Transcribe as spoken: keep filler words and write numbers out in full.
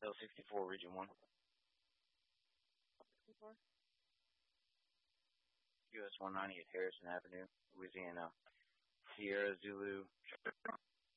L sixty-four, Region one. sixty-four. U S one ninety at Harrison Avenue, Louisiana. Sierra Zulu.